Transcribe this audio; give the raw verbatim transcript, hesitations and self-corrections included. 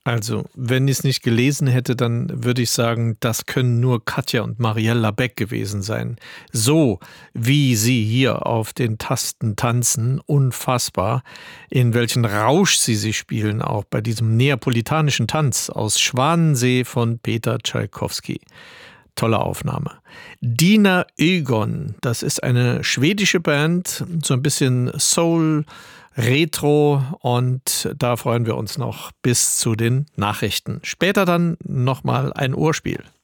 Also, wenn ich es nicht gelesen hätte, dann würde ich sagen, das können nur Katja und Mariella Beck gewesen sein. So wie sie hier auf den Tasten tanzen, unfassbar. In welchen Rausch sie sich spielen, auch bei diesem neapolitanischen Tanz aus Schwanensee von Peter Tschaikowski. Tolle Aufnahme. Dina Ögon, das ist eine schwedische Band, so ein bisschen Soul, Retro, und da freuen wir uns noch bis zu den Nachrichten. Später dann nochmal ein Ohrspiel.